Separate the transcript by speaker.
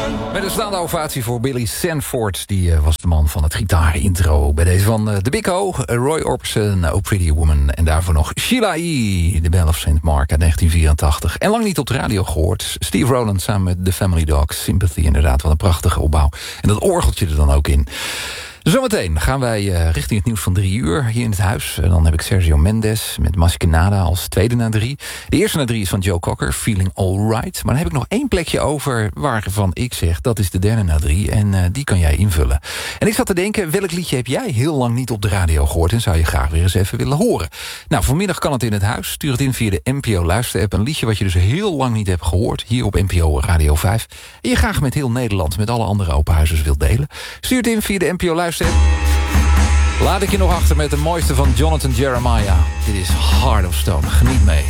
Speaker 1: Met een staande ovatie voor Billy Sanford. Die was de man van het gitaarintro. Bij deze van The Big O, Roy Orbison, Oh Pretty Woman. En daarvoor nog Sheila E., The Bell of St. Mark uit 1984. En lang niet op de radio gehoord. Steve Rowland samen met The Family Dogs. Sympathy, inderdaad, wat een prachtige opbouw. En dat orgeltje er dan ook in. Zometeen gaan wij richting het nieuws van 3 uur hier in het huis. Dan heb ik Sergio Mendes met Maskenada als tweede na 3. De eerste na 3 is van Joe Cocker, Feeling Alright. Maar dan heb ik nog 1 plekje over waarvan ik zeg dat is de derde na 3. En die kan jij invullen. En ik zat te denken, welk liedje heb jij heel lang niet op de radio gehoord en zou je graag weer eens even willen horen? Nou, vanmiddag kan het in het huis. Stuur het in via de NPO Luisterapp. Een liedje wat je dus heel lang niet hebt gehoord. Hier op NPO Radio 5. En je graag met heel Nederland, met alle andere openhuizers wilt delen. Stuur het in via de NPO Luisterapp. Laat ik je nog achter met de mooiste van Jonathan Jeremiah. Dit is Heart of Stone. Geniet mee.